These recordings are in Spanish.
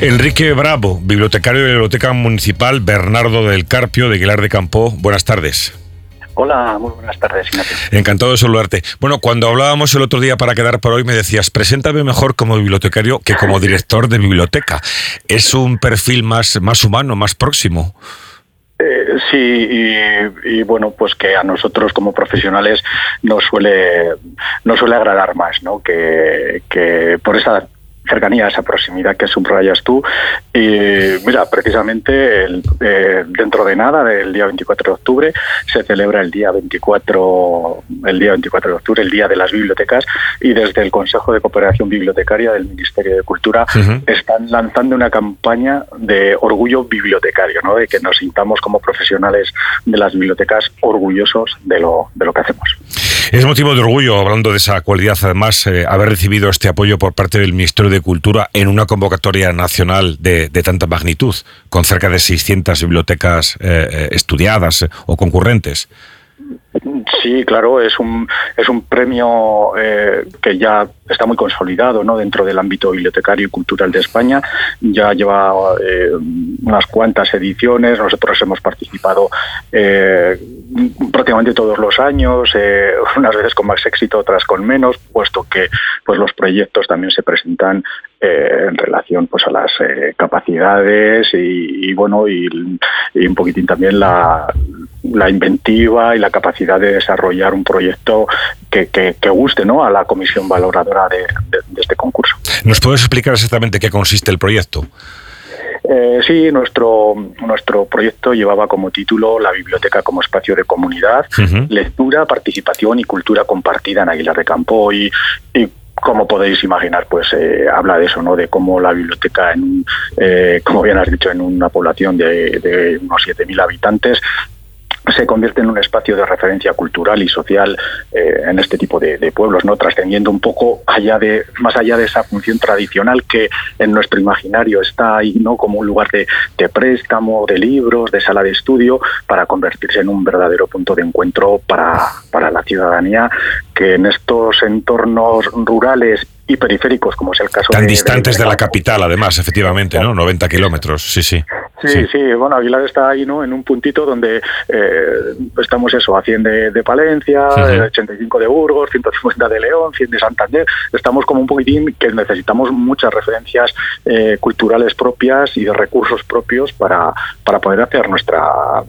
Enrique Bravo, bibliotecario de la Biblioteca Municipal Bernardo del Carpio de Aguilar de Campoo. Buenas tardes. Hola, muy buenas tardes, Ignacio. Encantado de saludarte. Bueno, cuando hablábamos el otro día para quedar por hoy me decías, preséntame mejor como bibliotecario que como director de biblioteca. ¿Es un perfil más humano, más próximo? Sí, y bueno, pues que a nosotros como profesionales nos suele agradar más, ¿no? Que por esa cercanía, esa proximidad que subrayas tú. Y mira, precisamente dentro de nada, el día 24 de octubre, se celebra el día 24 de octubre, el Día de las Bibliotecas, y desde el Consejo de Cooperación Bibliotecaria del Ministerio de Cultura están lanzando una campaña de orgullo bibliotecario, ¿no? De que nos sintamos como profesionales de las bibliotecas orgullosos de lo que hacemos. Es motivo de orgullo, hablando de esa cualidad, además, haber recibido este apoyo por parte del Ministerio de Cultura en una convocatoria nacional de tanta magnitud, con cerca de 600 bibliotecas estudiadas o concurrentes. Sí, claro, es un premio que ya está muy consolidado, ¿no? Dentro del ámbito bibliotecario y cultural de España. Ya lleva unas cuantas ediciones. Nosotros hemos participado prácticamente todos los años, unas veces con más éxito, otras con menos, puesto que pues los proyectos también se presentan en relación pues a las capacidades y un poquitín también la inventiva y la capacidad de desarrollar un proyecto que guste, ¿no?, a la comisión valoradora de este concurso. ¿Nos puedes explicar exactamente qué consiste el proyecto? Sí, nuestro proyecto llevaba como título La biblioteca como espacio de comunidad, lectura, participación y cultura compartida en Aguilar de Campoo, y como podéis imaginar, pues habla de eso, ¿no? De cómo la biblioteca, como bien has dicho, en una población de unos 7.000 habitantes, se convierte en un espacio de referencia cultural y social en este tipo de pueblos, ¿no? Trascendiendo un poco más allá de esa función tradicional que en nuestro imaginario está ahí, ¿no?, como un lugar de préstamo, de libros, de sala de estudio, para convertirse en un verdadero punto de encuentro para la ciudadanía, que en estos entornos rurales y periféricos, como es el caso tan distantes de la capital, además, efectivamente, ¿no? 90 kilómetros, sí. Sí, bueno, Aguilar está ahí, ¿no?, en un puntito donde estamos a 100 de Palencia, 85 de Burgos, 150 de León, 100 de Santander. Estamos como un poquitín que necesitamos muchas referencias culturales propias y de recursos propios para poder hacer nuestra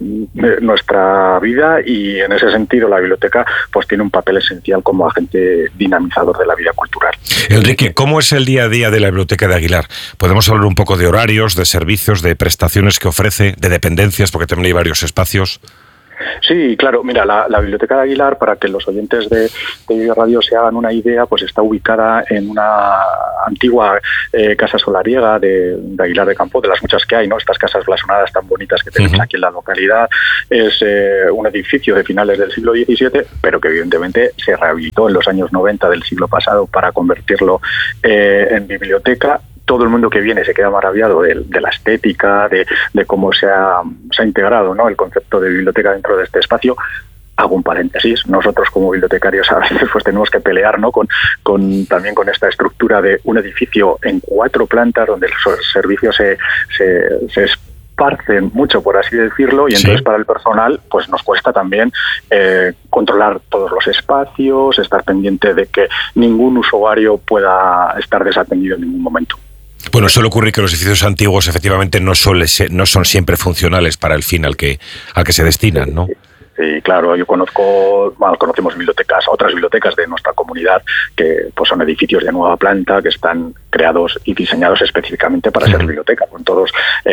vida, y en ese sentido la biblioteca pues tiene un papel esencial como agente dinamizador de la vida cultural. Enrique, ¿cómo es el día a día de la Biblioteca de Aguilar? ¿Podemos hablar un poco de horarios, de servicios, de prestaciones que ofrece, de dependencias, porque también hay varios espacios? Sí, claro. Mira, la Biblioteca de Aguilar, para que los oyentes de Radio se hagan una idea, pues está ubicada en una antigua casa solariega de Aguilar de Campoo, de las muchas que hay, ¿no? Estas casas blasonadas tan bonitas que tenemos aquí en la localidad. Es un edificio de finales del siglo XVII, pero que evidentemente se rehabilitó en los años 90 del siglo pasado para convertirlo en biblioteca. Todo el mundo que viene se queda maravillado de la estética, de cómo se ha integrado, ¿no?, el concepto de biblioteca dentro de este espacio. Hago un paréntesis. Nosotros como bibliotecarios a veces pues tenemos que pelear, ¿no?, también con esta estructura de un edificio en 4 plantas donde los servicios se esparcen mucho, por así decirlo, y entonces para el personal pues nos cuesta también controlar todos los espacios, estar pendiente de que ningún usuario pueda estar desatendido en ningún momento. Bueno, suele ocurrir que los edificios antiguos efectivamente no son siempre funcionales para el fin al que se destinan, ¿no? Sí, claro, conocemos otras bibliotecas de nuestra comunidad que pues son edificios de nueva planta que están creados y diseñados específicamente para ser biblioteca, con todos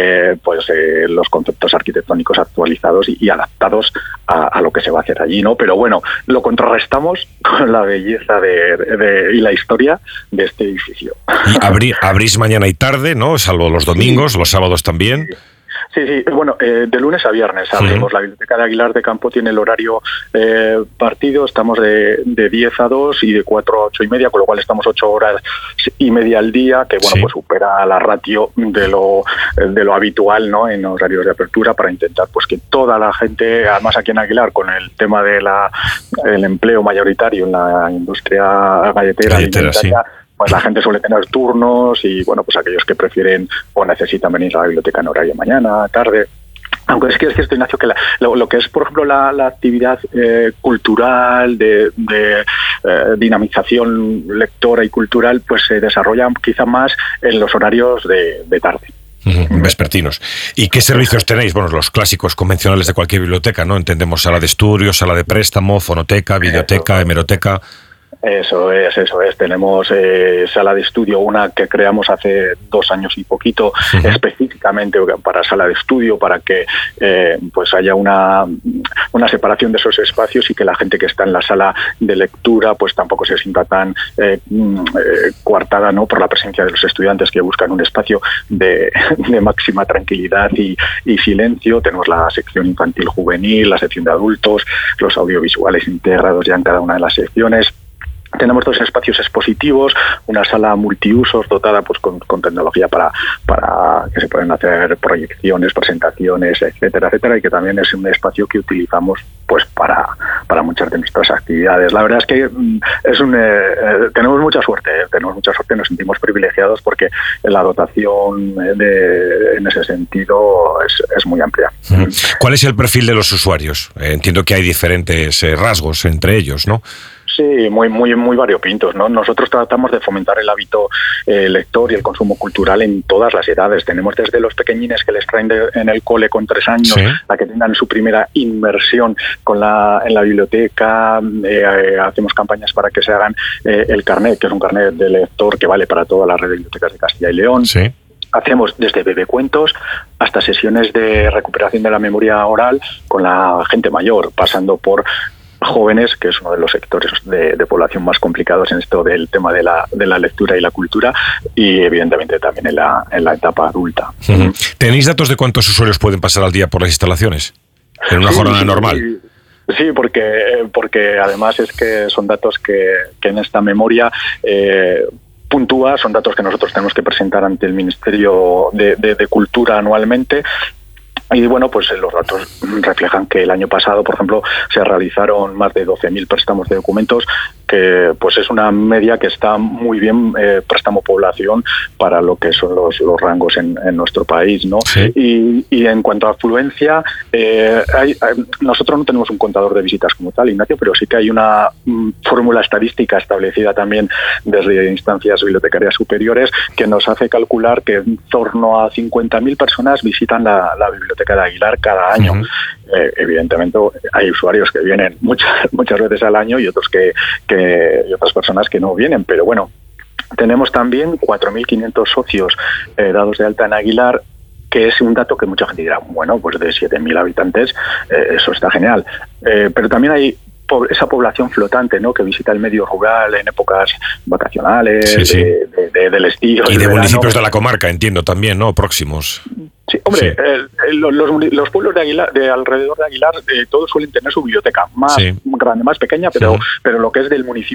los conceptos arquitectónicos actualizados y adaptados a lo que se va a hacer allí, ¿no? Pero bueno, lo contrarrestamos con la belleza y la historia de este edificio. Y abrís mañana y tarde, ¿no? Salvo los domingos, los sábados también. Sí, bueno, de lunes a viernes abrimos. La Biblioteca de Aguilar de Campoo tiene el horario partido. Estamos de 10 a 2 y de 4 a 8 y media, con lo cual estamos 8 horas y media al día, que pues supera la ratio de lo habitual, ¿no?, en horarios de apertura, para intentar pues que toda la gente, además aquí en Aguilar, con el tema de el empleo mayoritario en la industria galletera alimentaria, pues la gente suele tener turnos y, bueno, pues aquellos que prefieren o necesitan venir a la biblioteca en horario mañana, tarde. Aunque es cierto, Ignacio, que lo que es, por ejemplo, la actividad cultural de dinamización lectora y cultural, pues se desarrolla quizá más en los horarios de tarde. Vespertinos. ¿Y qué servicios tenéis? Bueno, los clásicos convencionales de cualquier biblioteca, ¿no? Entendemos sala de estudio, sala de préstamo, fonoteca, videoteca, hemeroteca. Eso es. Tenemos sala de estudio, una que creamos hace 2 años y poquito, específicamente para sala de estudio, para que pues haya una separación de esos espacios y que la gente que está en la sala de lectura pues tampoco se sienta tan coartada, ¿no?, por la presencia de los estudiantes que buscan un espacio de máxima tranquilidad y silencio. Tenemos la sección infantil juvenil, la sección de adultos, los audiovisuales integrados ya en cada una de las secciones. Tenemos 2 espacios expositivos, una sala multiusos dotada pues con tecnología para que se puedan hacer proyecciones, presentaciones, etcétera, y que también es un espacio que utilizamos pues para muchas de nuestras actividades. La verdad es que tenemos mucha suerte, nos sentimos privilegiados porque la dotación en ese sentido es muy amplia. ¿Cuál es el perfil de los usuarios? Entiendo que hay diferentes rasgos entre ellos, ¿no? Sí, muy variopintos, ¿no? Nosotros tratamos de fomentar el hábito lector y el consumo cultural en todas las edades. Tenemos desde los pequeñines que les traen en el cole con 3 años, sí, a que tengan su primera inmersión en la biblioteca. Hacemos campañas para que se hagan el carnet, que es un carnet de lector que vale para toda la red de bibliotecas de Castilla y León. Sí. Hacemos desde bebecuentos hasta sesiones de recuperación de la memoria oral con la gente mayor, pasando por jóvenes, que es uno de los sectores de población más complicados en esto del tema de la lectura y la cultura, y evidentemente también en la etapa adulta. ¿Tenéis datos de cuántos usuarios pueden pasar al día por las instalaciones en una jornada normal? Sí, porque además es que son datos que en esta memoria puntúa, son datos que nosotros tenemos que presentar ante el Ministerio de Cultura anualmente. Y bueno, pues los datos reflejan que el año pasado, por ejemplo, se realizaron más de 12.000 préstamos de documentos, que pues es una media que está muy bien, préstamo población, para lo que son los rangos en nuestro país, ¿no? Sí. Y en cuanto a afluencia, nosotros no tenemos un contador de visitas como tal, Ignacio, pero sí que hay una fórmula estadística establecida también desde instancias bibliotecarias superiores que nos hace calcular que en torno a 50.000 personas visitan la biblioteca de Aguilar cada año. Evidentemente hay usuarios que vienen muchas veces al año y otros y otras personas que no vienen, pero bueno, tenemos también 4.500 socios dados de alta en Aguilar, que es un dato que mucha gente dirá, bueno, pues de 7.000 habitantes, eso está genial, pero también hay esa población flotante, ¿no?, que visita el medio rural en épocas vacacionales, sí, sí, del estío. Y de municipios de la comarca, entiendo, también, ¿no?, próximos. Sí, hombre, sí. Los pueblos de alrededor de Aguilar todos suelen tener su biblioteca, más grande, más pequeña, pero lo que es del municipio